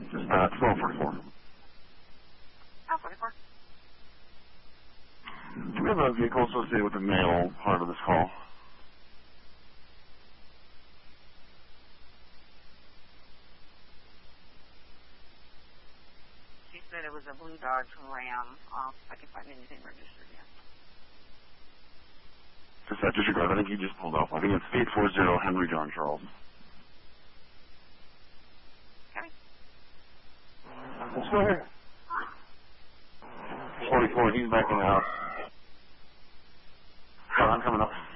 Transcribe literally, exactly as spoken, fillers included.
Uh, twelve forty-four. twelve forty-four. Do we have a vehicle associated with the male part of this call? She said it was a blue Dodge Ram. Uh, I can find anything registered yet. Just that disregard. I think you just pulled off. I think it's eight four zero Henry John Charles. Okay. Let's go here. forty-four, he's back in the house. So I'm coming up.